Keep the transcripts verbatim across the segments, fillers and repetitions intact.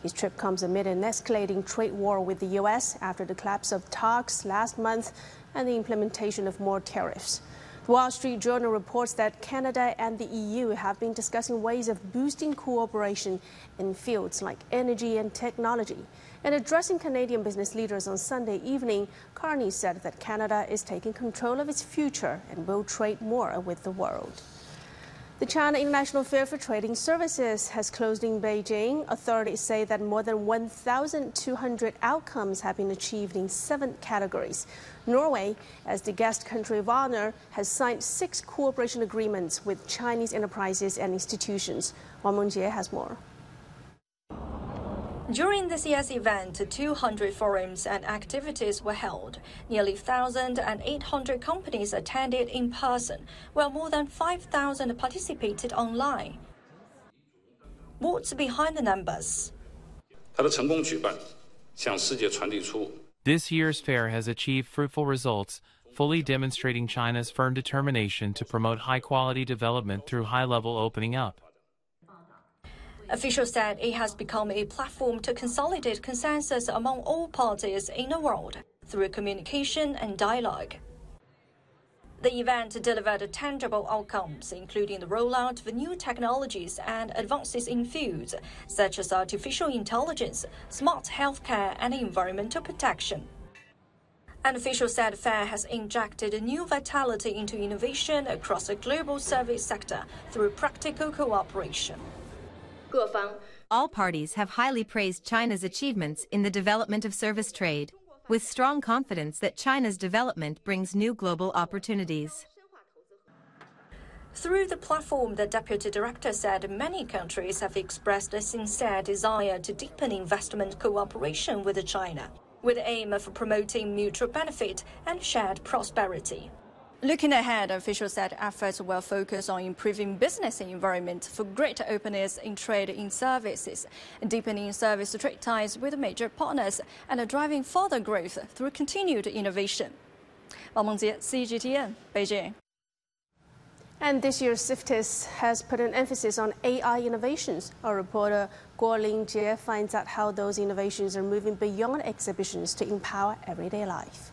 His trip comes amid an escalating trade war with the U S after the collapse of talks last month and the implementation of more tariffs. The Wall Street Journal reports that Canada and the E U have been discussing ways of boosting cooperation in fields like energy and technology. In addressing Canadian business leaders on Sunday evening, Carney said that Canada is taking control of its future and will trade more with the world. The China International Fair for Trading Services has closed in Beijing. Authorities say that more than one thousand two hundred outcomes have been achieved in seven categories. Norway, as the guest country of honor, has signed six cooperation agreements with Chinese enterprises and institutions. Wang Mengjie has more. During this year's event, two hundred forums and activities were held. Nearly one thousand eight hundred companies attended in person, while more than five thousand participated online. What's behind the numbers? This year's fair has achieved fruitful results, fully demonstrating China's firm determination to promote high-quality development through high-level opening up. Officials said it has become a platform to consolidate consensus among all parties in the world through communication and dialogue. The event delivered tangible outcomes, including the rollout of new technologies and advances in fields such as artificial intelligence, smart healthcare, and environmental protection. An official said FAIR has injected new vitality into innovation across the global service sector through practical cooperation. All parties have highly praised China's achievements in the development of service trade, with strong confidence that China's development brings new global opportunities. Through the platform, the deputy director said many countries have expressed a sincere desire to deepen investment cooperation with China, with the aim of promoting mutual benefit and shared prosperity. Looking ahead, officials said efforts will focus on improving business environment for greater openness in trade in services, deepening service trade ties with major partners, and driving further growth through continued innovation. Wang Mengjie, C G T N, Beijing. And this year's CIFTIS has put an emphasis on A I innovations. Our reporter Guo Lingjie finds out how those innovations are moving beyond exhibitions to empower everyday life.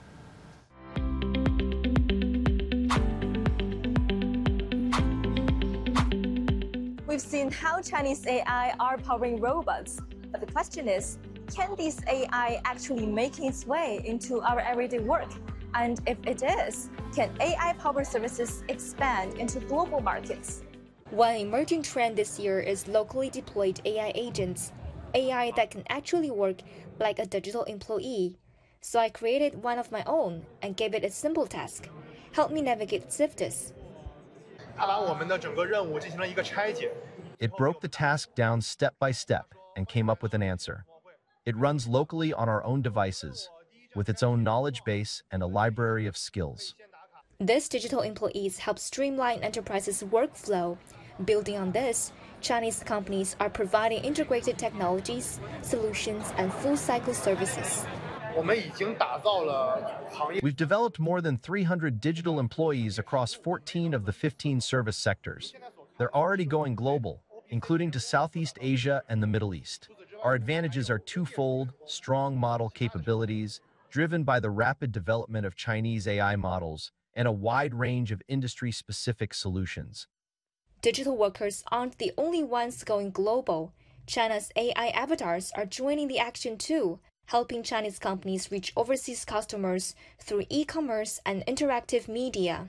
We've seen how Chinese A I are powering robots, but the question is, can this A I actually make its way into our everyday work? And if it is, can A I-powered services expand into global markets? One emerging trend this year is locally deployed A I agents, A I that can actually work like a digital employee. So I created one of my own and gave it a simple task: help me navigate CIFTIS. It broke the task down step by step and came up with an answer. It runs locally on our own devices, with its own knowledge base and a library of skills. This digital employees help streamline enterprises' workflow. Building on this, Chinese companies are providing integrated technologies, solutions, and full-cycle services. We've developed more than three hundred digital employees across fourteen of the fifteen service sectors. They're already going global, including to Southeast Asia and the Middle East. Our advantages are twofold: strong model capabilities, driven by the rapid development of Chinese A I models, and a wide range of industry-specific solutions. Digital workers aren't the only ones going global. China's A I avatars are joining the action too, helping Chinese companies reach overseas customers through e-commerce and interactive media.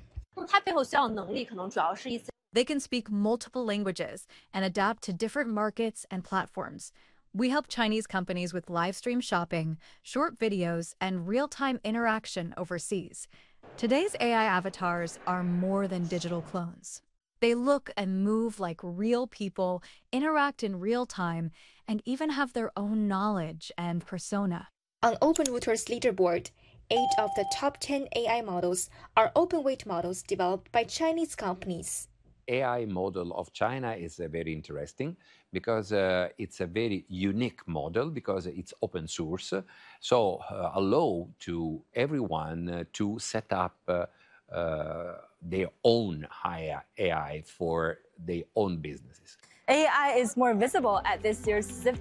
They can speak multiple languages and adapt to different markets and platforms. We help Chinese companies with live stream shopping, short videos, and real-time interaction overseas. Today's A I avatars are more than digital clones. They look and move like real people, interact in real time, and even have their own knowledge and persona. On OpenRouter's leaderboard, eight of the top ten A I models are open-weight models developed by Chinese companies. A I model of China is uh, very interesting because uh, it's a very unique model because it's open source. So uh, allow to everyone uh, to set up uh, uh, their own A I for their own businesses. A I is more visible at this year's CIFTIS.